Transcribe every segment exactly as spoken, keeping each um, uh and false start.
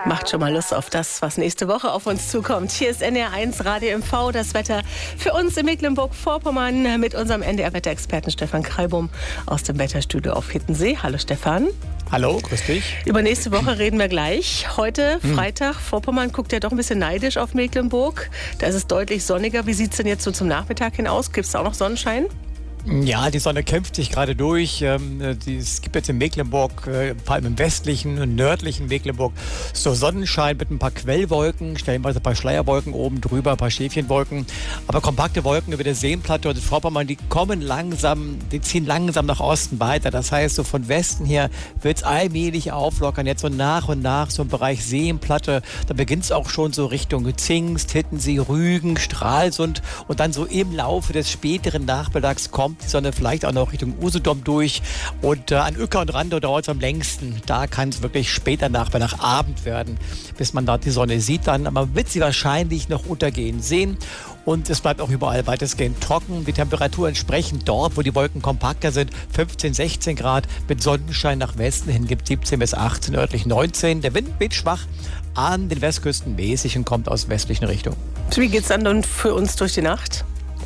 Macht schon mal Lust auf das, was nächste Woche auf uns zukommt. Hier ist N D R eins Radio M V, das Wetter für uns in Mecklenburg-Vorpommern mit unserem N D R-Wetterexperten Stefan Kreibum aus dem Wetterstudio auf Hittensee. Hallo Stefan. Hallo, grüß dich. Über nächste Woche reden wir gleich. Heute, hm. Freitag, Vorpommern guckt ja doch ein bisschen neidisch auf Mecklenburg. Da ist es deutlich sonniger. Wie sieht es denn jetzt so zum Nachmittag hin aus? Gibt es da auch noch Sonnenschein? Ja, die Sonne kämpft sich gerade durch. Es gibt jetzt in Mecklenburg, vor allem im westlichen und nördlichen Mecklenburg, so Sonnenschein mit ein paar Quellwolken, stellenweise ein paar Schleierwolken oben drüber, ein paar Schäfchenwolken. Aber kompakte Wolken über der Seenplatte und das Vorpommern, die kommen langsam, die ziehen langsam nach Osten weiter. Das heißt, so von Westen her wird es allmählich auflockern. Jetzt so nach und nach, so im Bereich Seenplatte, da beginnt es auch schon so Richtung Zingst, Hittensee, Rügen, Stralsund. Und dann so im Laufe des späteren Nachmittags kommt die Sonne vielleicht auch noch Richtung Usedom durch. Und äh, an Uecker und Randow dauert es am längsten. Da kann es wirklich später nach, nach Abend werden, bis man da die Sonne sieht. Dann aber wird sie wahrscheinlich noch untergehen sehen. Und es bleibt auch überall weitestgehend trocken. Die Temperatur entsprechend dort, wo die Wolken kompakter sind, fünfzehn, sechzehn Grad. Mit Sonnenschein nach Westen hin gibt siebzehn bis achtzehn, örtlich neunzehn. Der Wind weht schwach an den Westküsten mäßig und kommt aus westlichen Richtungen. Wie geht es dann nun für uns durch die Nacht?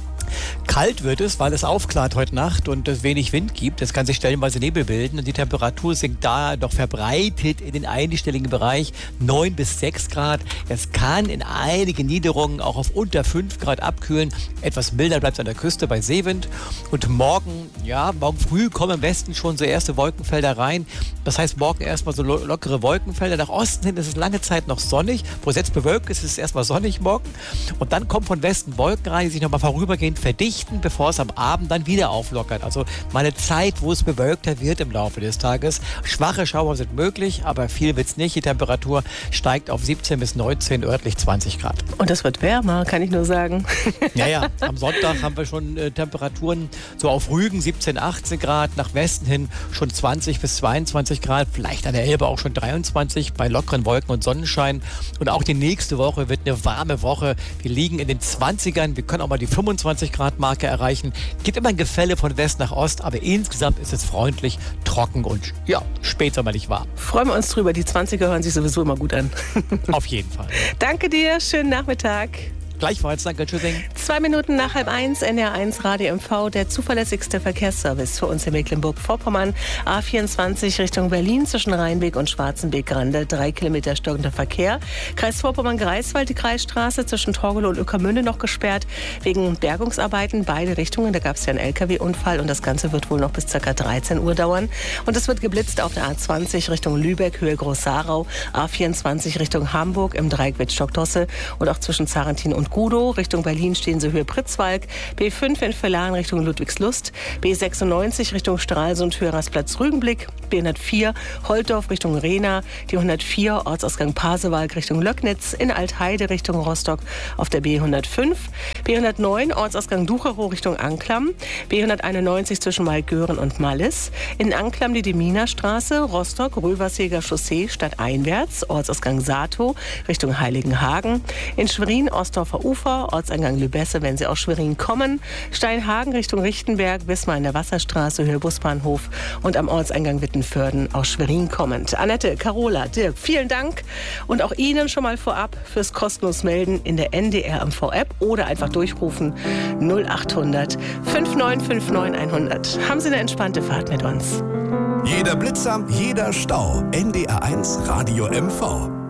Kalt wird es, weil es aufklart heute Nacht und es wenig Wind gibt. Es kann sich stellenweise Nebel bilden und die Temperatur sinkt da noch verbreitet in den einstelligen Bereich neun bis sechs Grad. Es kann in einigen Niederungen auch auf unter fünf Grad abkühlen. Etwas milder bleibt es an der Küste bei Seewind. Und morgen, ja, morgen früh kommen im Westen schon so erste Wolkenfelder rein. Das heißt, morgen erstmal so lo- lockere Wolkenfelder. Nach Osten hin ist es lange Zeit noch sonnig. Wo es jetzt bewölkt ist, ist es erstmal sonnig morgen. Und dann kommen von Westen Wolken rein, die sich nochmal vorübergehend verdichten, bevor es am Abend dann wieder auflockert. Also mal eine Zeit, wo es bewölkter wird im Laufe des Tages. Schwache Schauer sind möglich, aber viel wird es nicht. Die Temperatur steigt auf siebzehn bis neunzehn, örtlich zwanzig Grad. Und das wird wärmer, kann ich nur sagen. Ja, ja. Am Sonntag haben wir schon äh, Temperaturen so auf Rügen siebzehn, achtzehn Grad, nach Westen hin schon zwanzig bis zweiundzwanzig Grad, vielleicht an der Elbe auch schon dreiundzwanzig bei lockeren Wolken und Sonnenschein. Und auch die nächste Woche wird eine warme Woche. Wir liegen in den zwanzigern, wir können auch mal die fünfundzwanzig Grad Marke erreichen. Gibt immer ein Gefälle von West nach Ost, aber insgesamt ist es freundlich, trocken und ja, spätsommerlich warm. Freuen wir uns drüber. Die zwanziger hören sich sowieso immer gut an. Auf jeden Fall. Danke dir, schönen Nachmittag. Gleichfalls, danke, tschüssing. Zwei Minuten nach halb eins, N D R eins Radio M V, der zuverlässigste Verkehrsservice für uns in Mecklenburg-Vorpommern. A vierundzwanzig Richtung Berlin zwischen Rheinweg und Schwarzenbeck-Grande, drei Kilometer stockender Verkehr. Kreis Vorpommern-Greifswald, die Kreisstraße zwischen Torgelow und Ueckermünde noch gesperrt wegen Bergungsarbeiten, beide Richtungen. Da gab es ja einen L K W-Unfall und das Ganze wird wohl noch bis ca. dreizehn Uhr dauern. Und es wird geblitzt auf der A zwanzig Richtung Lübeck, Höhe Groß-Sarau, A vierundzwanzig Richtung Hamburg im Dreieck Wittstock-Dosse und auch zwischen Zarentin und Gudow. Richtung Berlin stehen sie Höhe Pritzwalk, B fünf in Villaren Richtung Ludwigslust, B sechsundneunzig Richtung Stralsund, Höhe Rastplatz-Rügenblick, B hundertvier Holtdorf Richtung Rehna, die hundertvier Ortsausgang Pasewalk Richtung Löcknitz, in Altheide Richtung Rostock auf der B hundertfünf, B hundertneun Ortsausgang Ducherow Richtung Anklam, B hunderteinundneunzig zwischen Malgören und Mallis, in Anklam die Demina-Straße, Rostock Röverseger Chaussee stadteinwärts, Ortsausgang Sato Richtung Heiligenhagen, in Schwerin Ostdorfer Ufer, Ortseingang Lübesse, wenn Sie aus Schwerin kommen, Steinhagen Richtung Richtenberg, Wismar in der Wasserstraße, Höhe Busbahnhof und am Ortseingang Wittenförden aus Schwerin kommend. Annette, Carola, Dirk, vielen Dank und auch Ihnen schon mal vorab fürs kostenlos Melden in der N D R M V-App oder einfach durchrufen null acht hundert fünf neun fünf neun hundert. Haben Sie eine entspannte Fahrt mit uns. Jeder Blitzer, jeder Stau. N D R eins Radio M V.